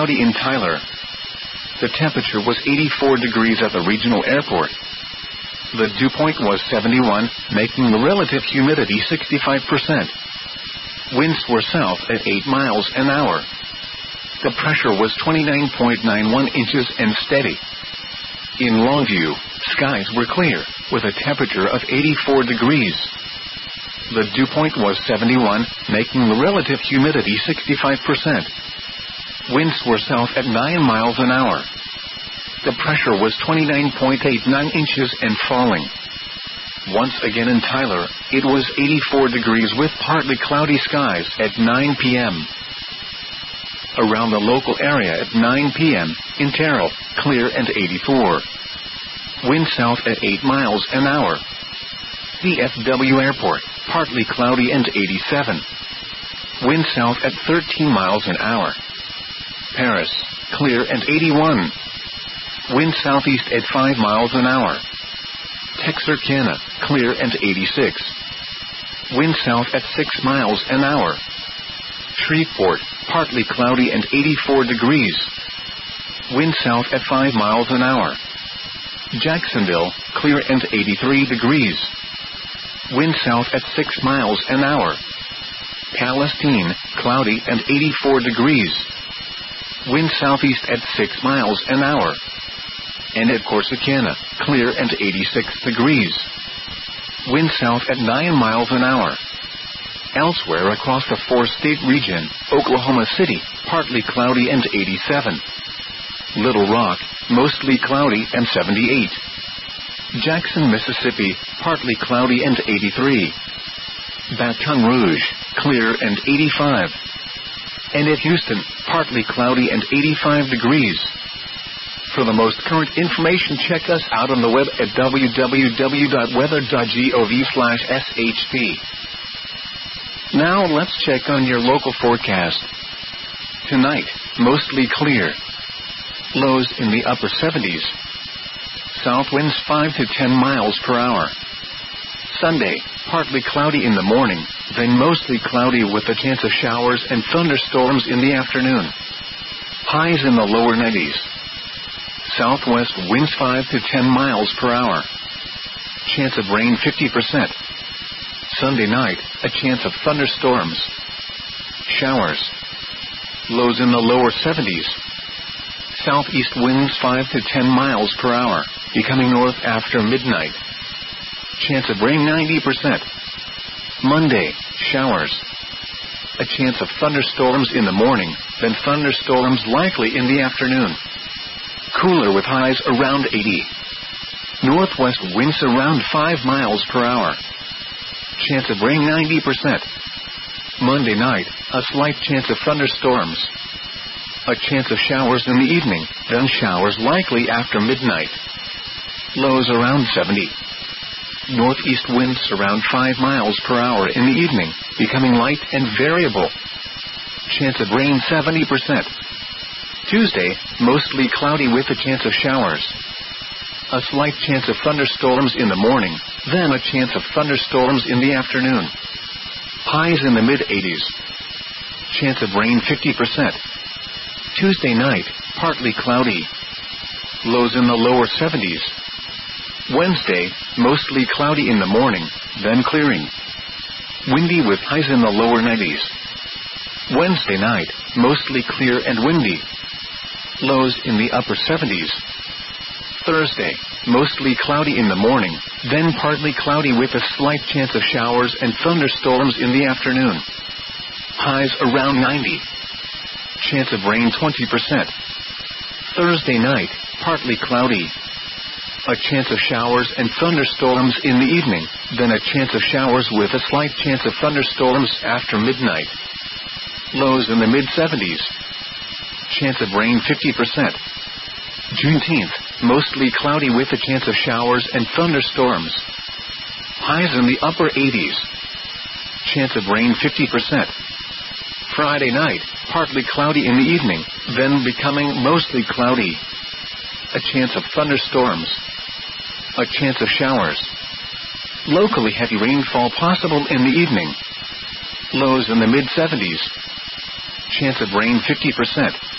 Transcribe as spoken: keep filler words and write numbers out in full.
cloudy in Tyler. The temperature was eighty-four degrees at the regional airport. The dew point was seventy-one, making the relative humidity sixty-five percent. Winds were south at eight miles an hour. The pressure was twenty-nine point nine one inches and steady. In Longview, skies were clear, with a temperature of eighty-four degrees. The dew point was seventy-one, making the relative humidity sixty-five percent. Winds were south at nine miles an hour. The pressure was twenty-nine point eight nine inches and falling. Once again in Tyler, it was eighty-four degrees with partly cloudy skies at nine p.m. Around the local area at nine p.m., in Terrell, clear and eighty-four. Wind south at eight miles an hour. D F W Airport, partly cloudy and eighty-seven. Wind south at thirteen miles an hour. Paris, clear and eighty-one. Wind southeast at five miles an hour. Texarkana, clear and eighty-six. Wind south at six miles an hour. Shreveport, partly cloudy and eighty-four degrees. Wind south at five miles an hour. Jacksonville, clear and eighty-three degrees. Wind south at six miles an hour. Palestine, cloudy and eighty-four degrees. Wind southeast at six miles an hour. And at Corsicana, clear and eighty-six degrees. Wind south at nine miles an hour. Elsewhere across the four-state region, Oklahoma City, partly cloudy and eighty-seven. Little Rock, mostly cloudy and seventy-eight. Jackson, Mississippi, partly cloudy and eighty-three. Baton Rouge, clear and eighty-five. And at Houston, partly cloudy and eighty-five degrees. For the most current information, check us out on the web at w w w dot weather dot gov slash s h p. Now let's check on your local forecast. Tonight, mostly clear. Lows in the upper seventies. South winds five to ten miles per hour. Sunday, partly cloudy in the morning, then mostly cloudy with a chance of showers and thunderstorms in the afternoon. Highs in the lower nineties. Southwest winds five to ten miles per hour. Chance of rain fifty percent. Sunday night, a chance of thunderstorms. Showers. Lows in the lower seventies. Southeast winds five to ten miles per hour, becoming north after midnight. Chance of rain ninety percent. Monday, showers. A chance of thunderstorms in the morning, then thunderstorms likely in the afternoon. Cooler with highs around eighty. Northwest winds around five miles per hour. Chance of rain ninety percent. Monday night, a slight chance of thunderstorms. A chance of showers in the evening, then showers likely after midnight. Lows around seventy. Northeast winds around five miles per hour in the evening, becoming light and variable. Chance of rain seventy percent. Tuesday, mostly cloudy with a chance of showers. A slight chance of thunderstorms in the morning, then a chance of thunderstorms in the afternoon. Highs in the mid-eighties. Chance of rain fifty percent. Tuesday night, partly cloudy. Lows in the lower seventies. Wednesday, mostly cloudy in the morning, then clearing. Windy with highs in the lower nineties. Wednesday night, mostly clear and windy. Lows in the upper seventies. Thursday, mostly cloudy in the morning, then partly cloudy with a slight chance of showers and thunderstorms in the afternoon. Highs around ninety. Chance of rain twenty percent. Thursday night, partly cloudy. A chance of showers and thunderstorms in the evening, then a chance of showers with a slight chance of thunderstorms after midnight. Lows in the mid-seventies. Chance of rain fifty percent. Juneteenth, mostly cloudy with a chance of showers and thunderstorms. Highs in the upper eighties. Chance of rain fifty percent. Friday night, partly cloudy in the evening, then becoming mostly cloudy. A chance of thunderstorms. A chance of showers. Locally heavy rainfall possible in the evening. Lows in the mid-seventies. Chance of rain fifty percent.